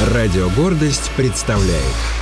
Радио «Гордость» представляет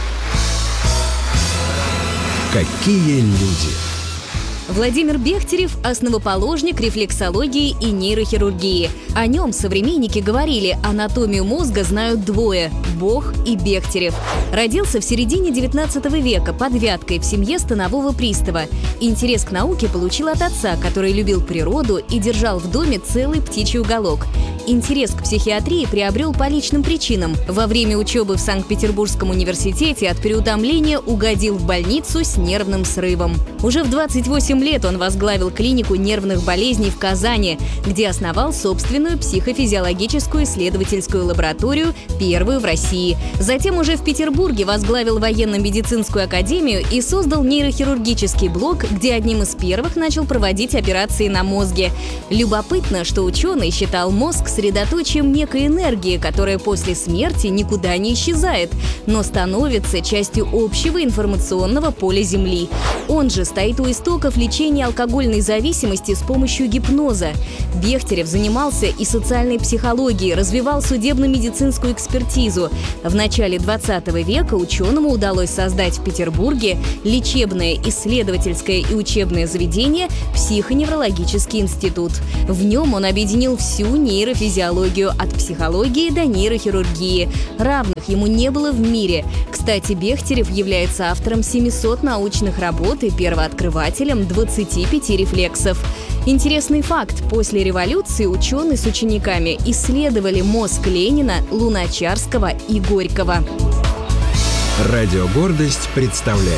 «Какие люди». Владимир Бехтерев – основоположник рефлексологии и нейрохирургии. О нем современники говорили: анатомию мозга знают двое – Бог и Бехтерев. Родился в середине 19 века под Вяткой в семье станового пристава. Интерес к науке получил от отца, который любил природу и держал в доме целый птичий уголок. Интерес к психиатрии приобрел по личным причинам. Во время учебы в Санкт-Петербургском университете от переутомления угодил в больницу с нервным срывом. Уже в 28 лет он возглавил клинику нервных болезней в Казани, где основал собственную психофизиологическую исследовательскую лабораторию, первую в России. Затем уже в Петербурге возглавил военно-медицинскую академию и создал нейрохирургический блок, где одним из первых начал проводить операции на мозге. Любопытно, что ученый считал мозг средоточием некой энергии, которая после смерти никуда не исчезает, но становится частью общего информационного поля Земли. Он же стоит у истоков лечения алкогольной зависимости с помощью гипноза. Бехтерев занимался и социальной психологией, развивал судебно-медицинскую экспертизу. В начале 20 века ученому удалось создать в Петербурге лечебное, исследовательское и учебное заведение «Психоневрологический институт». В нем он объединил всю нейрофизиологию от психологии до нейрохирургии. Равных ему не было в мире. Кстати, Бехтерев является автором 700 научных работ и первооткрывателем 25 рефлексов. Интересный факт. После революции ученые с учениками исследовали мозг Ленина, Луначарского и Горького. Радио «Гордость» представляет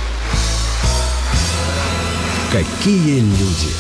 «Какие люди».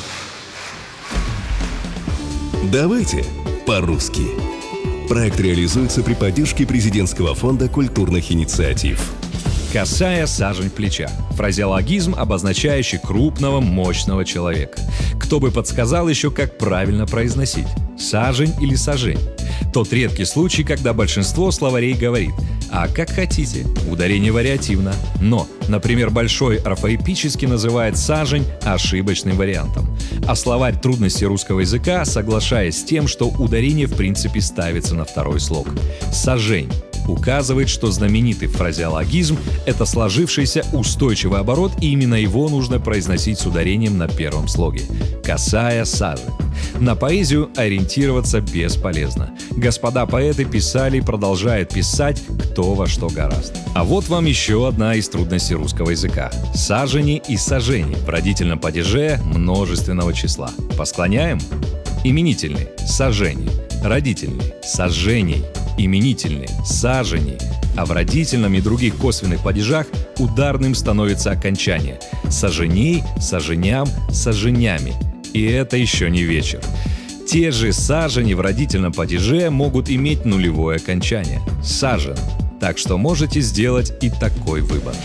Давайте по-русски. Проект реализуется при поддержке Президентского фонда культурных инициатив. Косая сажень плеча. Фразеологизм, обозначающий крупного, мощного человека. Кто бы подсказал еще, как правильно произносить? Сажень или сажень? Тот редкий случай, когда большинство словарей говорит: а как хотите, ударение вариативно. Но, например, большой орфоэпически называет сажень ошибочным вариантом. А словарь трудностей русского языка, соглашаясь с тем, что ударение в принципе ставится на второй слог. Сажень указывает, что знаменитый фразеологизм – это сложившийся устойчивый оборот, и именно его нужно произносить с ударением на первом слоге. Косая сажень. На поэзию ориентироваться бесполезно. Господа поэты писали и продолжают писать кто во что горазд. А вот вам еще одна из трудностей русского языка. Сажени и сажени в родительном падеже множественного числа. Посклоняем? Именительный – сажени. Родительный – саженей. Именительный – сажени. А в родительном и других косвенных падежах ударным становится окончание. Саженей, саженям, саженями. И это еще не вечер. Те же сажени в родительном падеже могут иметь нулевое окончание – сажен. Так что можете сделать и такой выбор.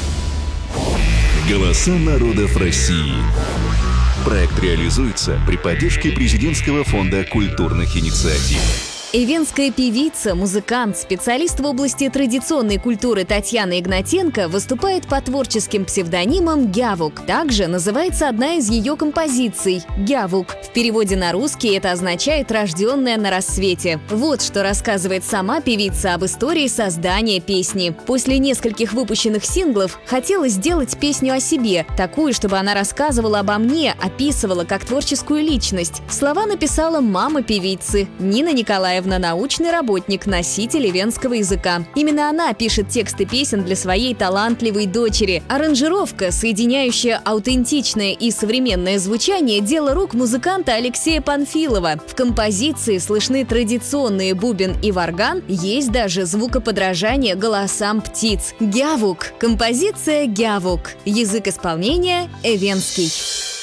Голоса народов России. Проект реализуется при поддержке Президентского фонда культурных инициатив. Эвенская певица, музыкант, специалист в области традиционной культуры Татьяна Игнатенко выступает под творческим псевдонимом «Гявук». Также называется одна из ее композиций – «Гявук». В переводе на русский это означает «рожденная на рассвете». Вот что рассказывает сама певица об истории создания песни. После нескольких выпущенных синглов хотела сделать песню о себе, такую, чтобы она рассказывала обо мне, описывала как творческую личность. Слова написала мама певицы Нина Николаевна, научный работник, носитель эвенского языка. Именно она пишет тексты песен для своей талантливой дочери. Аранжировка, соединяющая аутентичное и современное звучание, дело рук музыканта Алексея Панфилова. В композиции слышны традиционные бубен и варган, есть даже звукоподражание голосам птиц. Гявук. Композиция «Гявук». Язык исполнения – эвенский.